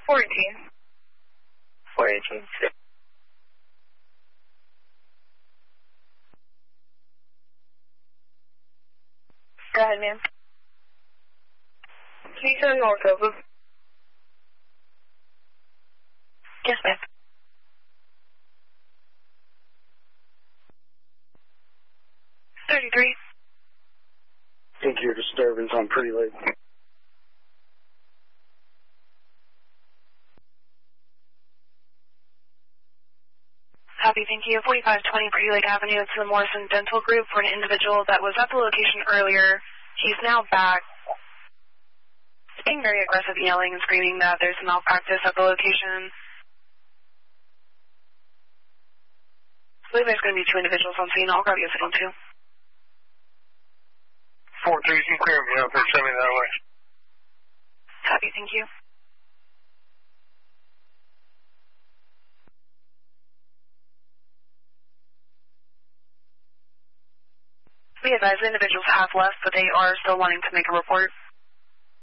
418. 418. Go ahead, ma'am. Can you show North over? Yes, ma'am. $33. Think your disturbance on Pretty Lake. Copy, thank you. 4520 Pretty Lake Avenue. It's the Morrison Dental Group for an individual that was at the location earlier. He's now back. He's being very aggressive, yelling and screaming that there's malpractice at the location. I believe there's going to be 2 individuals on scene. I'll grab you a signal too. 4-3, you can clear me up and send me that way. Copy, thank you. We advise the individuals have left, but they are still wanting to make a report.